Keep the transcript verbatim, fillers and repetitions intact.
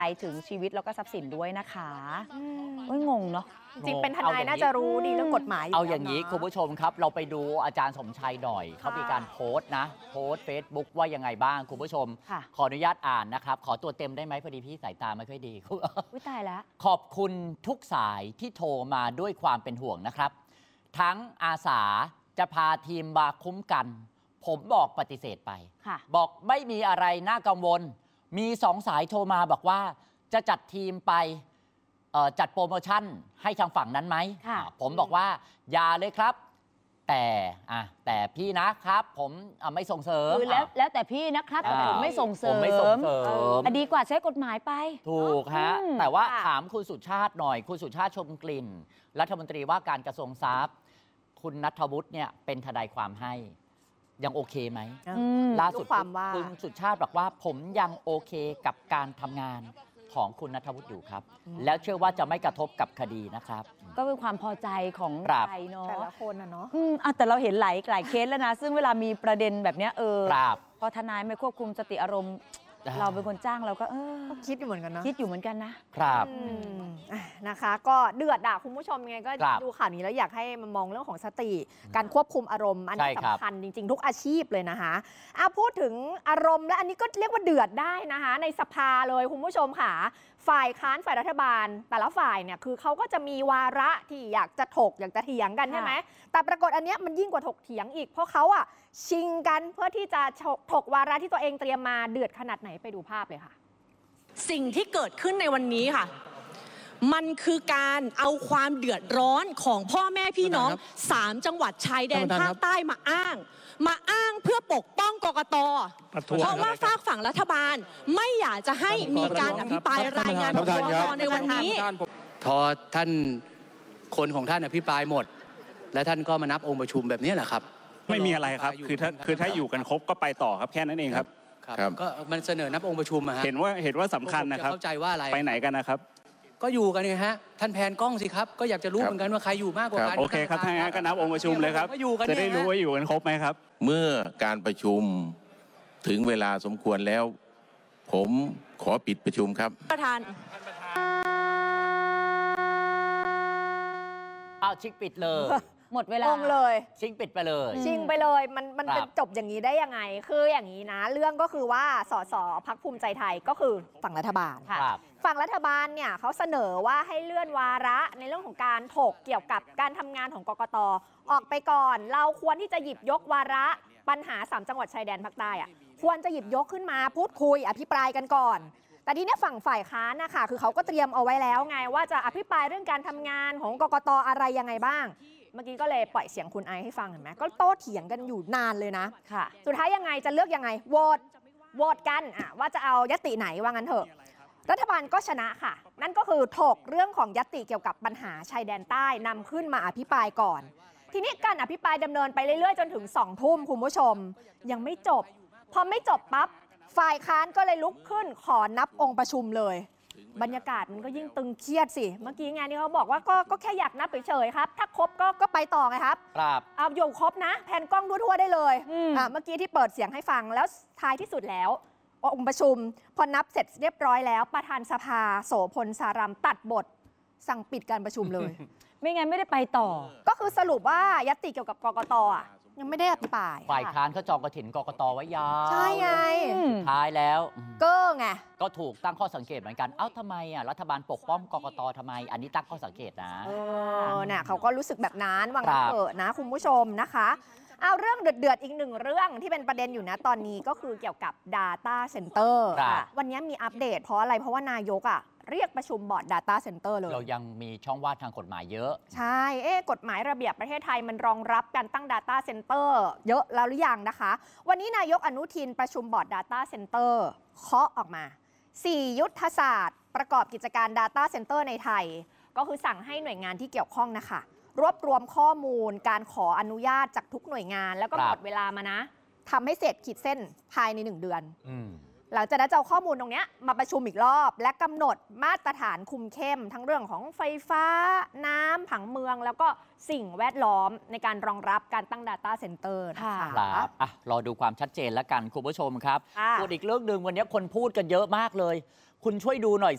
ถึงชีวิตแล้วก็ทรัพย์สินด้วยนะคะโอ้ยงงเนาะจริงเป็นทนายน่าจะรู้ดีเรื่องกฎหมายเอาอย่างนี้คุณผู้ชมครับเราไปดูอาจารย์สมชัยหน่อยเขามีการโพสต์นะโพสต์เฟซบุ๊กว่ายังไงบ้างคุณผู้ชมขออนุญาตอ่านนะครับขอตัวเต็มได้ไหมพอดีพี่สายตาไม่ค่อยดีอุ้ยตายแล้วขอบคุณทุกสายที่โทรมาด้วยความเป็นห่วงนะครับทั้งอาสาจะพาทีมมาคุ้มกันผมบอกปฏิเสธไปบอกไม่มีอะไรน่ากังวลมีสองสายโทรมาบอกว่าจะจัดทีมไปจัดโปรโมชั่นให้ทางฝั่งนั้นไหมผมบอกว่าอย่าเลยครับแต่อ่ะแต่พี่นะครับผมไม่ส่งเสริมคือแล้วแล้วแต่พี่นะครับแต่ผมไม่ส่งเสริมผมไม่ส่งเสริมดีกว่าใช้กฎหมายไปถูกฮะแต่ว่าถามคุณสุชาติหน่อยคุณสุชาติชมกลิ่นรัฐมนตรีว่าการกระทรวงทรัพย์คุณณัฐวุฒิเนี่ยเป็นทนายความให้ยังโอเคไหมล่าสุดคุณสุชาติบอกว่าผมยังโอเคกับการทำงานของคุณณัฐวุฒิอยู่ครับแล้วเชื่อว่าจะไม่กระทบกับคดีนะครับก็เป็นความพอใจของใครเนาะแต่ละคนนะเนาะแต่เราเห็นหลายหลายเคสแล้วนะซึ่งเวลามีประเด็นแบบนี้เออพอทนายไม่ควบคุมสติอารมณ์เราเป็นคนจ้างเราก็เออคิดอยู่เหมือนกันนะคิดอยู่เหมือนกันนะครับนะคะก็เดือดด่าคุณผู้ชมไงก็ดูข่าวนี้แล้วอยากให้มามองเรื่องของสติการควบคุมอารมณ์อันนี้สำคัญจริงๆทุกอาชีพเลยนะคะอ่ะพูดถึงอารมณ์และอันนี้ก็เรียกว่าเดือดได้นะคะในสภาเลยคุณผู้ชมค่ะฝ่ายค้านฝ่ายรัฐบาลแต่ละฝ่ายเนี่ยคือเขาก็จะมีวาระที่อยากจะถกอยากจะเถียงกันใช่ไหมแต่ปรากฏอันเนี้ยมันยิ่งกว่าถกเถียงอีกเพราะเขาอ่ะชิงกันเพื่อที่จะถกวาระที่ตัวเองเตรียมมาเดือดขนาดไหนไปดูภาพเลยค่ะสิ่งที่เกิดขึ้นในวันนี้ค่ะมันคือการเอาความเดือดร้อนของพ่อแม่พี่น้องสามจังหวัดชายแดนภาคใต้มาอ้างมาอ้างเพื่อปกป้องกกต.เพราะว่าฝากฝั่งรัฐบาลไม่อยากจะให้มีการอภิปรายรายงานของกกต.ในวันนี้พอท่านคนของท่านอภิปรายหมดและท่านก็มานับองค์ประชุมแบบนี้แหละครับไม่มีอะไรครับคือถ้าคือถ้าอยู่กันครบก็ไปต่อครับแค่นั้นเองครับครับก็มันเสนอนับองค์ประชุมเห็นว่าเห็นว่าสำคัญนะครับเข้าใจว่าอะไรไปไหนกันนะครับก็อยู่กันไงฮะท่านแผนกล้องสิครับก็อยากจะรู้เหมือนกันว่าใครอยู่มากกว่ากันโอเคครับถ้างั้นก็นับองค์ประชุมเลยครับจะได้รู้ว่าอยู่กันครบไหมครับเมื่อการประชุมถึงเวลาสมควรแล้วผมขอปิดประชุมครับประธานเอาชิงปิดเลยหมดเวลาเลยชิงปิดไปเลยชิงไปเลยมันมันเป็นจบอย่างนี้ได้ยังไงคืออย่างนี้นะเรื่องก็คือว่าสสพรรคภูมิใจไทยก็คือฝั่งรัฐบาลฝั่งรัฐบาลเนี่ยเขาเสนอว่าให้เลื่อนวาระในเรื่องของการถกเกี่ยวกับการทำงานของกกต.ออกไปก่อนเราควรที่จะหยิบยกวาระปัญหาสามจังหวัดชายแดนภาคใต้อะควรจะหยิบยกขึ้นมาพูดคุยอภิปรายกันก่อนแต่ทีนี้ฝั่งฝ่ายค้านนะคะคือเขาก็เตรียมเอาไว้แล้วไงว่าจะอภิปรายเรื่องการทำงานของกกต.อะไรยังไงบ้างเมื่อกี้ก็เลยปล่อยเสียงคุณไอให้ฟังเห็นไหมก็โต้เถียงกันอยู่นานเลยนะค่ะสุดท้ายยังไงจะเลือกยังไงโหวตโหวตกันอะว่าจะเอายติไหนว่างั้นเถอะรัฐบาลก็ชนะค่ะนั่นก็คือถกเรื่องของยติเกี่ยวกับปัญหาชายแดนใต้นำขึ้นมาอภิปรายก่อนทีนี้การอภิปรายดำเนินไปเรื่อยๆจนถึงสองทุ่มคุณผู้ชมยังไม่จบพอไม่จบปั๊บฝ่ายค้านก็เลยลุกขึ้นขอนับองค์ประชุมเลยบรรยากาศมันก็ยิ่งตึงเครียดสิเมื่อกี้ไงที่เขาบอกว่าก็ก็แค่อยากนับเฉยๆครับถ้าครบก็ก็ไปต่อไงครับครับเอาอยู่ครบนะแผ่นกล้องทั่วๆได้เลยอ่าเมื่อกี้ที่เปิดเสียงให้ฟังแล้วท้ายที่สุดแล้วองค์ประชุมพอนับเสร็จเรียบร้อยแล้วประธานสภาโสพลสารัมตัดบทสั่งปิดการประชุมเลยไม่งั้นไม่ได้ไปต่อก็คือสรุปว่ายติเกี่ยวกับกกต.อ่ะยังไม่ได้อภิปรายฝ่ายค้านเขาจองกระถิ่นกกต.ไว้ยาวใช่ไงท้ายแล้วก็ไงก็ถูกตั้งข้อสังเกตเหมือนกันเอ้าทำไมอ่ะรัฐบาลปกป้องกกต.ทำไมอันนี้ตั้งข้อสังเกตนะเออเนี่ยเขาก็รู้สึกแบบนั้นวางเปิดนะคุณผู้ชมนะคะเอาเรื่องเดือดๆอีกหนึ่งเรื่องที่เป็นประเด็นอยู่นะตอนนี้ก็คือเกี่ยวกับ Data Center วันนี้มีอัปเดตเพราะอะไรเพราะว่านายกอ่ะเรียกประชุมบอร์ด Data Center เลยเรายังมีช่องว่างทางกฎหมายเยอะใช่เอ๊ะกฎหมายระเบียบประเทศไทยมันรองรับการตั้ง Data Center เยอะแล้วหรือยังนะคะวันนี้นายกอนุทินประชุมบอร์ด Data Center เคาะออกมาสี่ยุทธศาสตร์ประกอบกิจการ Data Center ในไทยก็คือสั่งให้หน่วยงานที่เกี่ยวข้องนะคะรวบรวมข้อมูลการขออนุญาตจากทุกหน่วยงานแล้วก็หมดเวลามานะทำให้เสร็จขีดเส้นภายในหนึ่งเดือนหลังจากนั้นจะเอาข้อมูลตรงนี้มาประชุมอีกรอบและกำหนดมาตรฐานคุมเข้มทั้งเรื่องของไฟฟ้าน้ำผังเมืองแล้วก็สิ่งแวดล้อมในการรองรับการตั้ง Data Center นะคะครับอ่ะรอดูความชัดเจนแล้วกันคุณผู้ชมครับส่วนอีกเรื่องหนึ่งวันนี้คนพูดกันเยอะมากเลยคุณช่วยดูหน่อย